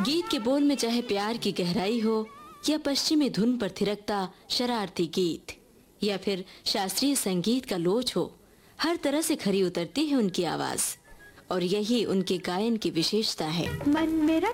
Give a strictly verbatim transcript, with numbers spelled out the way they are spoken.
गीत के बोल में चाहे प्यार की गहराई हो या पश्चिमी धुन पर थिरकता शरारती गीत या फिर शास्त्रीय संगीत का लोच हो, हर तरह से खरी उतरती है उनकी आवाज और यही उनके गायन की विशेषता है। मन मेरा